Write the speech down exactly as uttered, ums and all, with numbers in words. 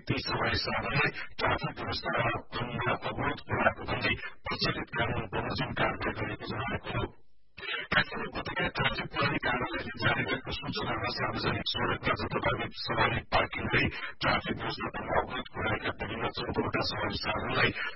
ती सवारी साधनलाई ट्राफिक व्यवस्था र अन्य अवरोध खोलाको भन्दै प्रचलित कानून बमोजिम कारवाही गरेको जनाएको हो। काठमाडौँ उपत्यका ट्राफिक प्रहरी कार्यालयले जारी गरेको सूचनामा सार्वजनिक सड़कमा जथाभावी सवारी पार्किङ गरी ट्राफिक व्यवस्थापनमा अवरोध खोलाएका विभिन्न चौधवटा सवारी साधनलाई